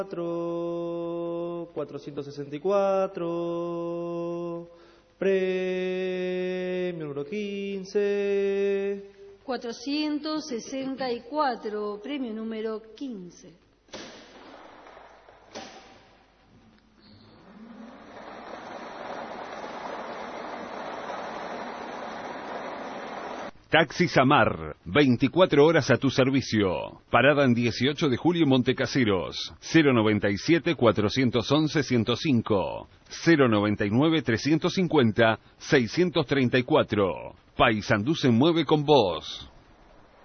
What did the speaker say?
464, premio número 15. 464, premio número 15. Taxi Samar, 24 horas a tu servicio. Parada en 18 de julio, Montecaseros. 097-411-105. 099-350-634. Paysandú se mueve con vos.